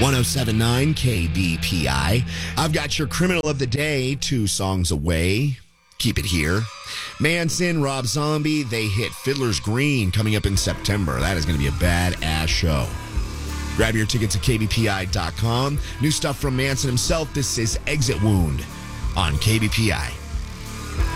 1079 KBPI. I've got your criminal of the day 2 songs away. Keep it here. Manson, Rob Zombie, they hit Fiddler's Green coming up in September. That is going to be a badass show. Grab your tickets at kbpi.com. New stuff from Manson himself. This is Exit Wound on KBPI.